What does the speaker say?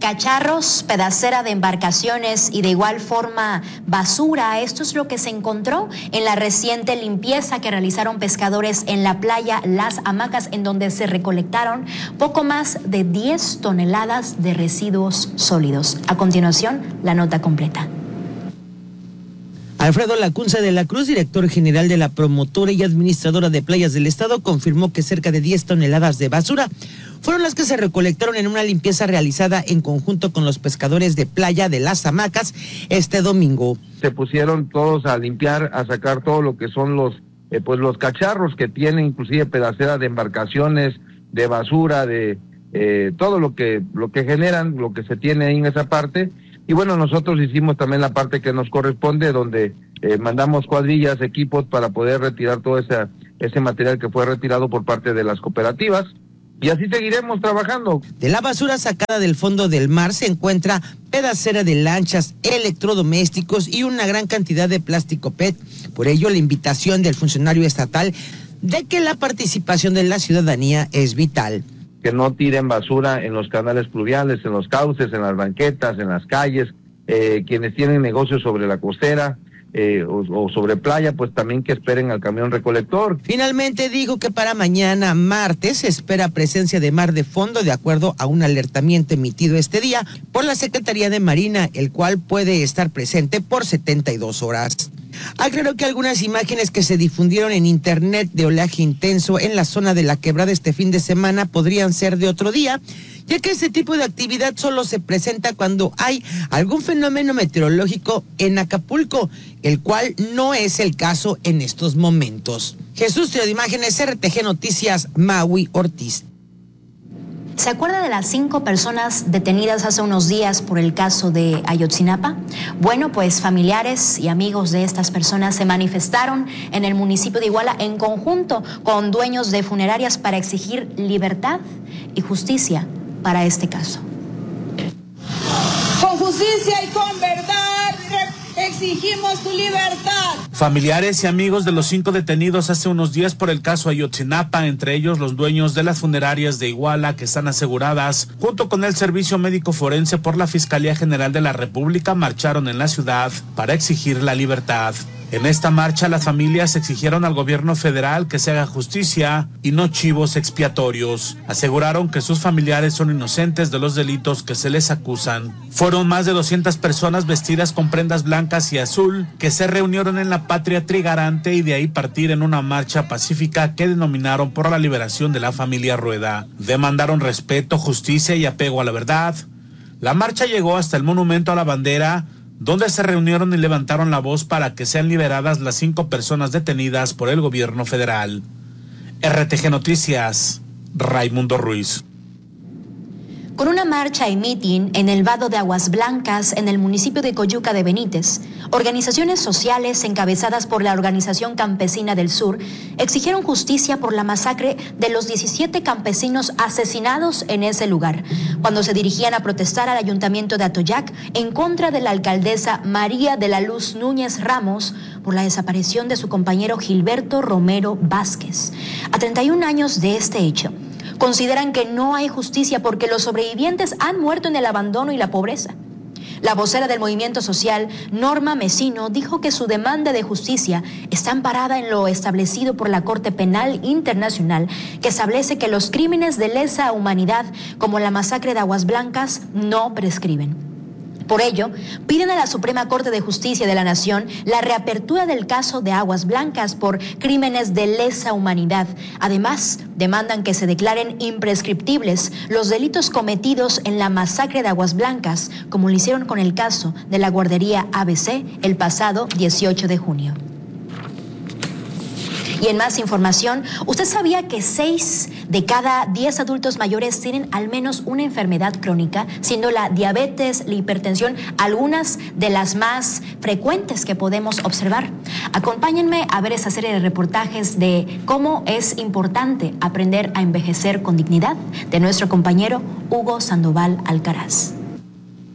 Cacharros, pedacera de embarcaciones y de igual forma basura. Esto es lo que se encontró en la reciente limpieza que realizaron pescadores en la playa Las Hamacas, en donde se recolectaron poco más de 10 toneladas de residuos sólidos. A continuación, la nota completa. Alfredo Lacunza de la Cruz, director general de la promotora y administradora de playas del estado, confirmó que cerca de 10 toneladas de basura fueron las que se recolectaron en una limpieza realizada en conjunto con los pescadores de playa de Las Hamacas este domingo. Se pusieron todos a limpiar, a sacar todo lo que son los cacharros que tienen, inclusive pedacera de embarcaciones, de basura, de todo lo que generan, lo que se tiene ahí en esa parte. Y bueno, nosotros hicimos también la parte que nos corresponde, donde mandamos cuadrillas, equipos para poder retirar todo ese material que fue retirado por parte de las cooperativas. Y así seguiremos trabajando. De la basura sacada del fondo del mar se encuentra pedacera de lanchas, electrodomésticos y una gran cantidad de plástico PET. Por ello, la invitación del funcionario estatal de que la participación de la ciudadanía es vital. Que no tiren basura en los canales fluviales, en los cauces, en las banquetas, en las calles, quienes tienen negocios sobre la costera o sobre playa, pues también que esperen al camión recolector. Finalmente dijo que para mañana martes se espera presencia de mar de fondo de acuerdo a un alertamiento emitido este día por la Secretaría de Marina, el cual puede estar presente por 72 horas. Aclaró que algunas imágenes que se difundieron en internet de oleaje intenso en la zona de la Quebrada este fin de semana podrían ser de otro día, ya que este tipo de actividad solo se presenta cuando hay algún fenómeno meteorológico en Acapulco, el cual no es el caso en estos momentos. Jesús Trío de Imágenes, RTG Noticias, Maui Ortiz. ¿Se acuerda de las 5 personas detenidas hace unos días por el caso de Ayotzinapa? Bueno, pues familiares y amigos de estas personas se manifestaron en el municipio de Iguala en conjunto con dueños de funerarias para exigir libertad y justicia para este caso. Con justicia y con verdad exigimos tu libertad. Familiares y amigos de los 5 detenidos hace unos días por el caso Ayotzinapa, entre ellos los dueños de las funerarias de Iguala que están aseguradas, junto con el Servicio Médico Forense por la Fiscalía General de la República, marcharon en la ciudad para exigir la libertad. En esta marcha, las familias exigieron al gobierno federal que se haga justicia y no chivos expiatorios. Aseguraron que sus familiares son inocentes de los delitos que se les acusan. Fueron más de 200 personas vestidas con prendas blancas y azul que se reunieron en la Patria Trigarante y de ahí partir en una marcha pacífica que denominaron por la liberación de la familia Rueda. Demandaron respeto, justicia y apego a la verdad. La marcha llegó hasta el Monumento a la Bandera, donde se reunieron y levantaron la voz para que sean liberadas las 5 personas detenidas por el gobierno federal. RTG Noticias, Raimundo Ruiz. Con una marcha y mitin en el vado de Aguas Blancas, en el municipio de Coyuca de Benítez, organizaciones sociales encabezadas por la Organización Campesina del Sur exigieron justicia por la masacre de los 17 campesinos asesinados en ese lugar, cuando se dirigían a protestar al ayuntamiento de Atoyac en contra de la alcaldesa María de la Luz Núñez Ramos por la desaparición de su compañero Gilberto Romero Vázquez. A 31 años de este hecho, consideran que no hay justicia porque los sobrevivientes han muerto en el abandono y la pobreza. La vocera del movimiento social, Norma Mesino, dijo que su demanda de justicia está amparada en lo establecido por la Corte Penal Internacional, que establece que los crímenes de lesa humanidad, como la masacre de Aguas Blancas, no prescriben. Por ello, piden a la Suprema Corte de Justicia de la Nación la reapertura del caso de Aguas Blancas por crímenes de lesa humanidad. Además, demandan que se declaren imprescriptibles los delitos cometidos en la masacre de Aguas Blancas, como lo hicieron con el caso de la guardería ABC el pasado 18 de junio. Y en más información, ¿usted sabía que 6 de cada 10 adultos mayores tienen al menos una enfermedad crónica, siendo la diabetes, la hipertensión, algunas de las más frecuentes que podemos observar? Acompáñenme a ver esa serie de reportajes de cómo es importante aprender a envejecer con dignidad de nuestro compañero Hugo Sandoval Alcaraz.